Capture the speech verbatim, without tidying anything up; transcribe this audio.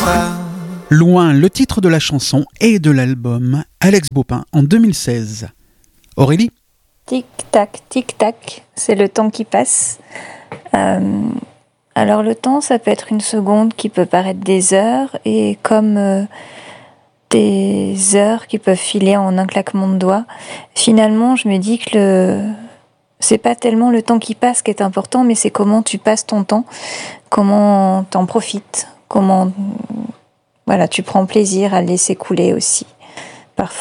Loin, le titre de la chanson et de l'album Alex Baupin en deux mille seize. Aurélie ? Tic-tac, tic-tac, c'est le temps qui passe. Euh, alors le temps, ça peut être une seconde qui peut paraître des heures, et comme euh, des heures qui peuvent filer en un claquement de doigts. Finalement, je me dis que le... c'est pas tellement le temps qui passe qui est important, mais c'est comment tu passes ton temps, comment t'en profites, comment... Voilà, tu prends plaisir à le laisser couler aussi.